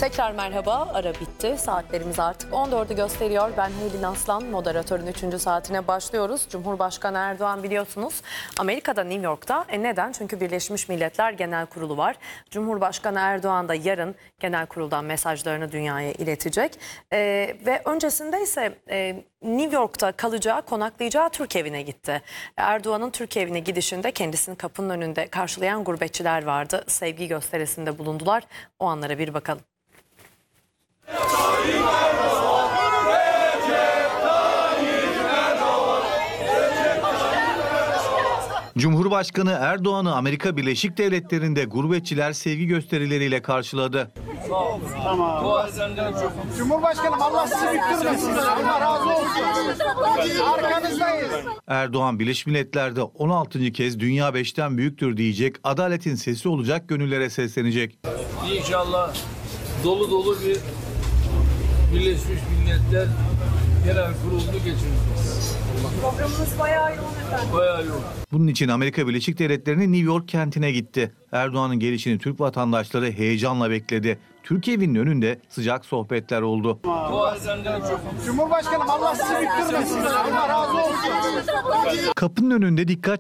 Tekrar merhaba, ara bitti. Saatlerimiz artık 14'ü gösteriyor. Ben Helin Aslan, moderatörün 3. saatine başlıyoruz. Cumhurbaşkanı Erdoğan biliyorsunuz Amerika'da, New York'ta. Neden? Çünkü Birleşmiş Milletler Genel Kurulu var. Cumhurbaşkanı Erdoğan da yarın Genel Kurul'dan mesajlarını dünyaya iletecek. Ve öncesinde ise New York'ta kalacağı, konaklayacağı Türk evine gitti. Erdoğan'ın Türk evine gidişinde kendisini kapının önünde karşılayan gurbetçiler vardı. Sevgi gösterisinde bulundular. O anlara bir bakalım. Cumhurbaşkanı Erdoğan'ı Amerika Birleşik Devletleri'nde gurbetçiler sevgi gösterileriyle karşıladı. Tamam. Cumhurbaşkanım Allah sizi bitirmesin. Allah razı olsun. Arkanızdayız. Erdoğan Birleşmiş Milletler'de 16. kez dünya 5'ten büyüktür diyecek, adaletin sesi olacak, gönüllere seslenecek. İnşallah dolu dolu bir Birleşmiş Milletler Genel Kurulu'nu geçireceğiz. Programımız bayağı yoğun efendim. Bayağı yoğun. Bunun için Amerika Birleşik Devletleri'nin New York kentine gitti. Erdoğan'ın gelişini Türk vatandaşları heyecanla bekledi. Türk evinin önünde sıcak sohbetler oldu. Cumhurbaşkanım Allah sizi bitirmesin. Allah razı olsun. Kapının önünde dikkat